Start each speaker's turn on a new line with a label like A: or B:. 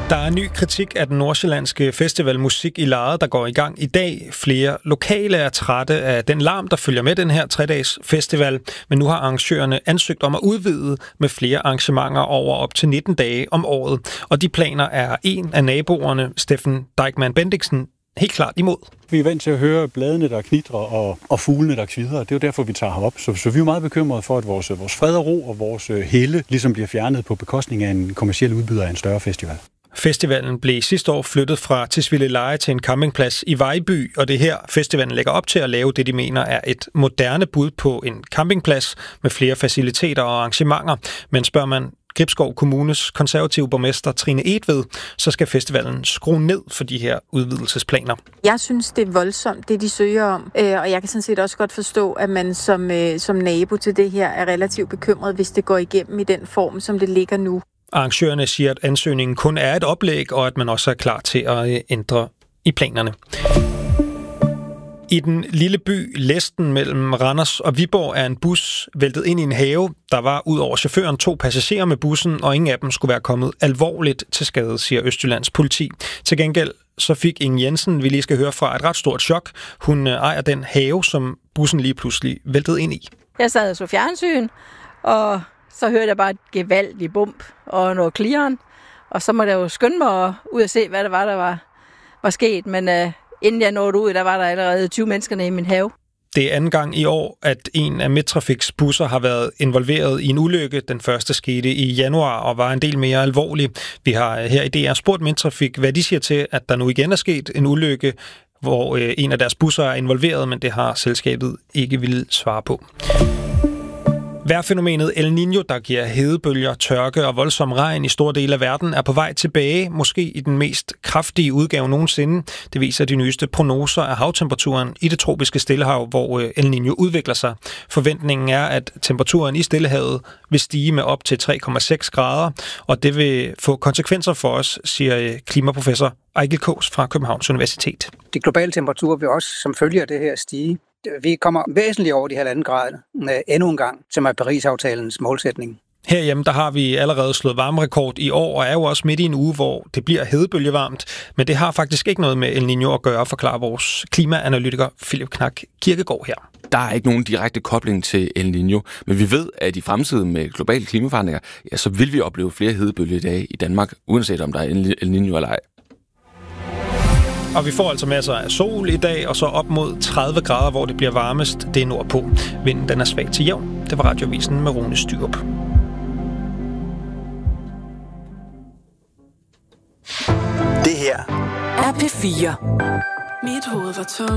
A: Der er ny kritik af den nordsjællandske festival Musik i Lejet, der går i gang i dag. Flere lokale er trætte af den larm, der følger med den her 3-dages festival. Men nu har arrangørerne ansøgt om at udvide med flere arrangementer over op til 19 dage om året. Og de planer er en af naboerne, Steffen Dijkman Bendiksen, helt klart imod.
B: Vi er vant til at høre bladene, der knitrer, og fuglene, der kvidrer. Det er jo derfor, vi tager herop. Så vi er meget bekymrede for, at vores fred og ro og vores helle ligesom bliver fjernet på bekostning af en kommerciel udbyder af en større festival.
A: Festivalen blev sidste år flyttet fra Tisvildeleje til en campingplads i Vejby, og det er her, festivalen lægger op til at lave det, de mener er et moderne bud på en campingplads med flere faciliteter og arrangementer. Men spørger man Gribskov Kommunes konservative borgmester Trine Etved, så skal festivalen skrue ned for de her udvidelsesplaner.
C: Jeg synes, det er voldsomt, det de søger om, og jeg kan sådan set også godt forstå, at man som nabo til det her er relativt bekymret, hvis det går igennem i den form, som det ligger nu.
A: Arrangørerne siger, at ansøgningen kun er et oplæg, og at man også er klar til at ændre i planerne. I den lille by Læsten mellem Randers og Viborg er en bus væltet ind i en have. Der var ud over chaufføren 2 passagerer med bussen, og ingen af dem skulle være kommet alvorligt til skade, siger Østjyllands politi. Til gengæld så fik Inge Jensen, vi lige skal høre fra, et ret stort chok. Hun ejer den have, som bussen lige pludselig væltede ind i.
D: Jeg sad og så fjernsyn, og så hørte jeg bare et gevaldigt bump og noget klirren. Og så måtte jeg jo skynde mig ud og se, hvad det var, der var sket. Men inden jeg nåede ud, der var der allerede 20 mennesker i min have.
A: Det er anden gang i år, at en af Midtrafiks busser har været involveret i en ulykke. Den første skete i januar og var en del mere alvorlig. Vi har her i DR spurgt Midtrafik, hvad de siger til, at der nu igen er sket en ulykke, hvor en af deres busser er involveret, men det har selskabet ikke ville svare på. Vejrfænomenet El Niño, der giver hedebølger, tørke og voldsom regn i store dele af verden, er på vej tilbage, måske i den mest kraftige udgave nogensinde. Det viser de nyeste prognoser af havtemperaturen i det tropiske Stillehav, hvor El Niño udvikler sig. Forventningen er, at temperaturen i Stillehavet vil stige med op til 3,6 grader, og det vil få konsekvenser for os, siger klimaprofessor Ejgil Kaas fra Københavns Universitet.
E: De globale temperaturer vil også som følge af det her stige. Vi kommer væsentligt over de 1,5 grader endnu en gang, som er Paris-aftalens målsætning.
A: Herhjemme der har vi allerede slået varmerekord i år, og er jo også midt i en uge, hvor det bliver hedebølgevarmt. Men det har faktisk ikke noget med El Niño at gøre, forklarer vores klimaanalytiker Philip Knak Kirkegaard her.
F: Der er ikke nogen direkte kobling til El Niño, men vi ved, at i fremtiden med globale klimaforandringer, ja, så vil vi opleve flere hedebølgedage i Danmark, uanset om der er El Niño eller ej.
A: Og vi får altså masser af sol i dag, og så op mod 30 grader, hvor det bliver varmest. Det er nordpå. Vinden den er svag til jævn. Det var Radioavisen med Rune Styrup.
G: Det her
H: er P4. Mit hoved var tom.